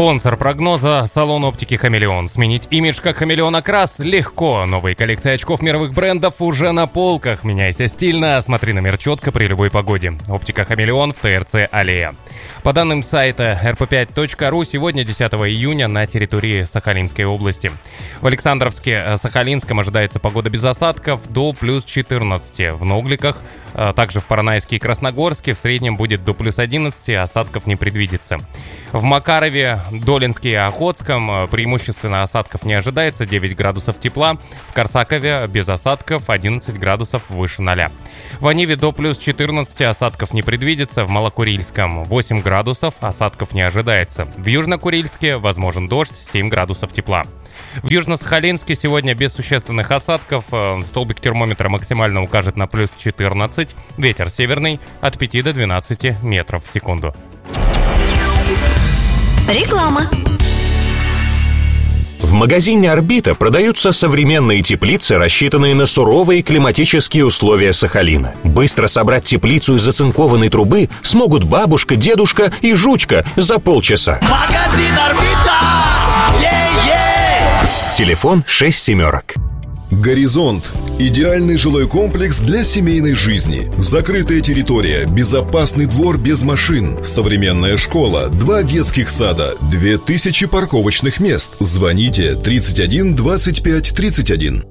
Спонсор прогноза – салон оптики «Хамелеон». Сменить имидж как «Хамелеон Окрас» легко. Новые коллекции очков мировых брендов уже на полках. Меняйся стильно, смотри номер четко при любой погоде. Оптика «Хамелеон» в ТРЦ «Аллея». По данным сайта rp5.ru, сегодня, 10 июня, на территории Сахалинской области. В Александровске-Сахалинском ожидается погода без осадков до плюс 14. В Ногликах, также в Поронайске и Красногорске в среднем будет до плюс 11, осадков не предвидится. В Макарове, Долинске и Охотском преимущественно осадков не ожидается, 9 градусов тепла. В Корсакове без осадков 11 градусов выше 0. В Аниве до плюс 14, осадков не предвидится. В Малокурильском 8 градусов, осадков не ожидается. В Южно-Курильске возможен дождь, 7 градусов тепла. В Южно-Сахалинске сегодня без существенных осадков. Столбик термометра максимально укажет на плюс 14. Ветер северный от 5 до 12 метров в секунду. Реклама. В магазине «Орбита» продаются современные теплицы, рассчитанные на суровые климатические условия Сахалина. Быстро собрать теплицу из оцинкованной трубы смогут бабушка, дедушка и жучка за полчаса. Магазин «Орбита». Телефон 6 семерок. «Горизонт» – идеальный жилой комплекс для семейной жизни. Закрытая территория, безопасный двор без машин, современная школа, 2 детских сада, 2000 парковочных мест. Звоните 31 25 31.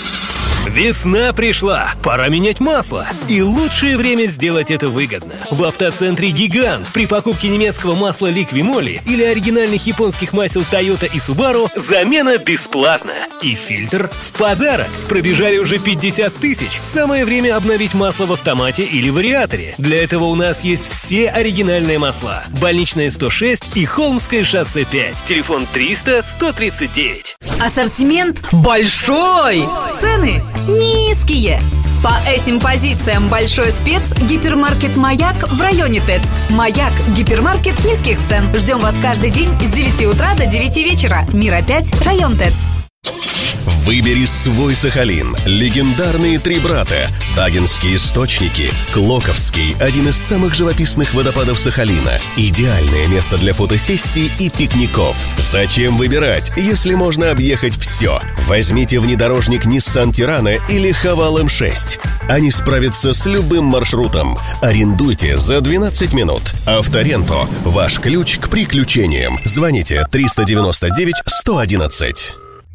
Весна пришла, пора менять масло. И лучшее время сделать это выгодно. В автоцентре «Гигант» при покупке немецкого масла «Ликвимоли» или оригинальных японских масел «Тойота» и «Субару» замена бесплатна. И фильтр в подарок. Пробежали уже 50 тысяч. Самое время обновить масло в автомате или вариаторе. Для этого у нас есть все оригинальные масла. Больничная 106 и Холмское шоссе 5. Телефон 300 139. Ассортимент большой, цены низкие. По этим позициям большой спец – гипермаркет «Маяк» в районе ТЭЦ. «Маяк» – гипермаркет низких цен. Ждем вас каждый день с 9 утра до 9 вечера. Мира 5, район ТЭЦ. Выбери свой Сахалин. Легендарные три брата. Тагинские источники. Клоковский – один из самых живописных водопадов Сахалина. Идеальное место для фотосессий и пикников. Зачем выбирать, если можно объехать все? Возьмите внедорожник Nissan Tirana или Haval M6. Они справятся с любым маршрутом. Арендуйте за 12 минут. Авторенто – ваш ключ к приключениям. Звоните 399 111.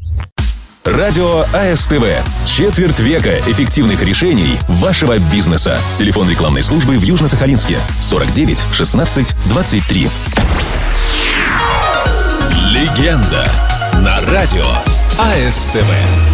Радио АСТВ. Четверть века эффективных решений вашего бизнеса. Телефон рекламной службы в Южно-Сахалинске 49 16 23. Легенда на радио АСТВ.